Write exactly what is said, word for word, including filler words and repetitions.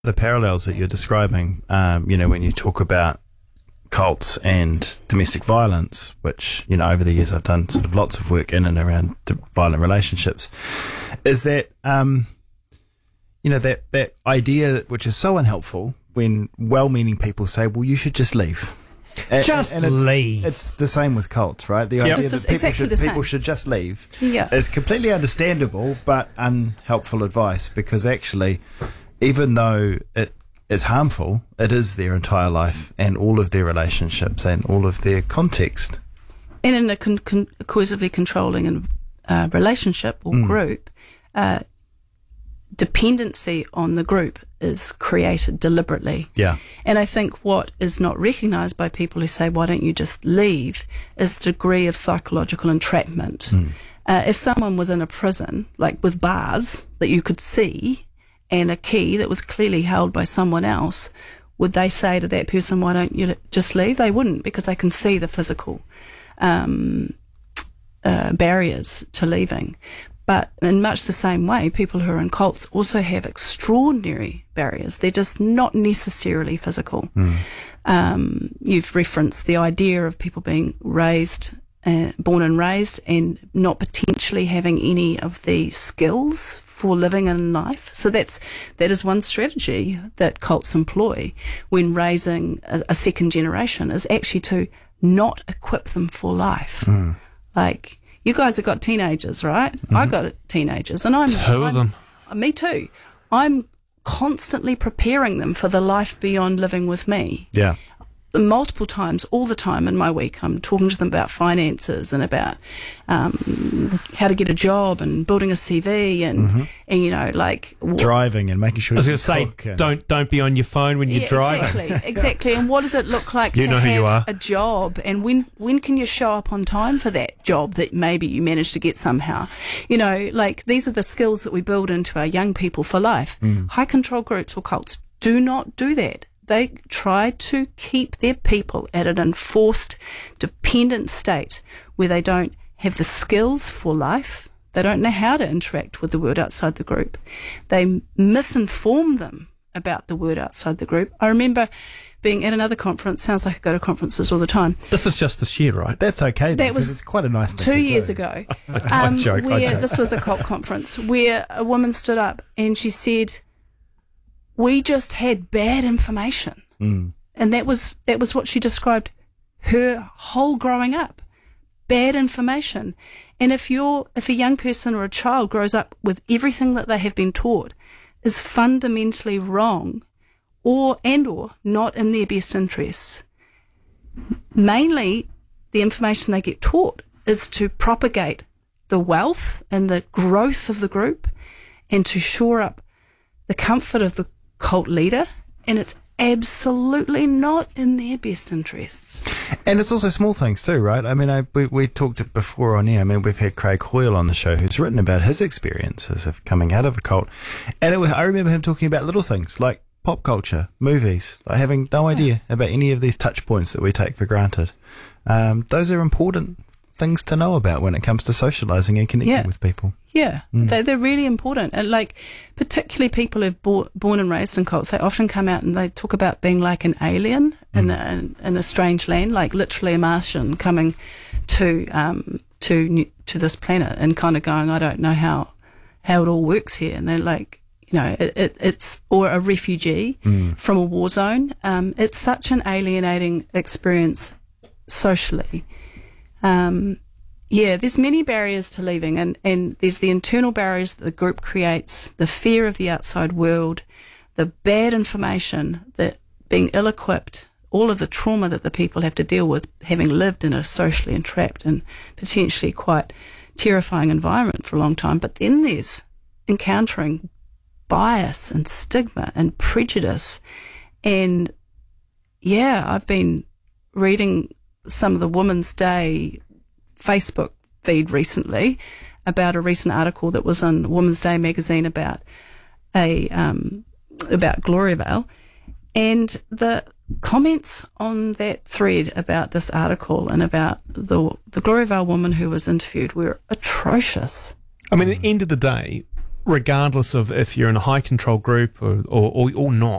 The parallels that you're describing, um, you know, when you talk about cults and domestic violence, which, you know, over the years I've done sort of lots of work in and around violent relationships, is that, um, you know, that, that idea which is so unhelpful when well-meaning people say, well, you should just leave. And, just and it's, leave. It's the same with cults, right? The Yep. idea It's that people, exactly should, the same. people should just leave Yeah. is completely understandable but unhelpful advice, because actually, even though it is harmful, it is their entire life and all of their relationships and all of their context. And in a con- con- cohesively controlling and, uh, relationship or Mm. group, uh, dependency on the group is created deliberately. Yeah. And I think what is not recognised by people who say, why don't you just leave, is the degree of psychological entrapment. Mm. Uh, if someone was in a prison, like with bars that you could see and a key that was clearly held by someone else, would they say to that person, why don't you just leave? They wouldn't, because they can see the physical um, uh, barriers to leaving. But in much the same way, people who are in cults also have extraordinary barriers. They're just not necessarily physical. Mm. Um, you've referenced the idea of people being raised, uh, born and raised, and not potentially having any of the skills for living in life. So that's that is one strategy that cults employ when raising a, a second generation, is actually to not equip them for life. Mm. Like, you guys have got teenagers, right? Mm-hmm. I got teenagers, and I'm Two I'm, of them. Me too. I'm constantly preparing them for the life beyond living with me. Yeah. Multiple times, all the time in my week, I'm talking to them about finances and about um, how to get a job and building a C V and, Mm-hmm. and you know, like what, Driving and making sure I was you going to say, cook and- don't don't be on your phone when you're yeah, driving. Exactly, exactly. And what does it look like You to know who have you are. a job? And when when can you show up on time for that job that maybe you managed to get somehow? You know, like, these are the skills that we build into our young people for life. Mm. High control groups or cults do not do that. They try to keep their people at an enforced, dependent state where they don't have the skills for life. They don't know how to interact with the world outside the group. They misinform them about the world outside the group. I remember being at another conference. Sounds like I go to conferences all the time. This is just this year, right? That's okay. That That was was it's quite a nice thing Two to years do. ago, I um, joke, I where joke. this was a cult conference where a woman stood up and she said, "We just had bad information," Mm. and that was that was what she described her whole growing up. Bad information. And if you're if a young person or a child grows up with everything that they have been taught is fundamentally wrong, or and or not in their best interests, mainly the information they get taught is to propagate the wealth and the growth of the group and to shore up the comfort of the cult leader, and it's absolutely not in their best interests. And it's also small things too, right? I mean, I, we, we talked before on air. I mean, we've had Craig Hoyle on the show who's written about his experiences of coming out of a cult. And it was, I remember him talking about little things like pop culture, movies, like having no idea about any of these touch points that we take for granted. Um, those are important things to know about when it comes to socializing and connecting Yeah. with people. Yeah, Mm. they, they're really important. And like, particularly people who've bor- born and raised in cults, they often come out and they talk about being like an alien in, a, in a strange land, like literally a Martian coming to um, to new, to this planet and kind of going, I don't know how how it all works here. And they're like, you know, it, it, it's or a refugee Mm. from a war zone. Um, it's such an alienating experience socially. Um, yeah, there's many barriers to leaving, and, and there's the internal barriers that the group creates, the fear of the outside world, the bad information, that being ill-equipped, all of the trauma that the people have to deal with, having lived in a socially entrapped and potentially quite terrifying environment for a long time. But then there's encountering bias and stigma and prejudice. And yeah, I've been reading some of the Women's Day Facebook feed recently about a recent article that was on Women's Day magazine about a um, about Gloriavale, and the comments on that thread about this article and about the the Gloriavale woman who was interviewed were atrocious. I mean, at the end of the day, regardless of if you're in a high control group or, or, or, or not.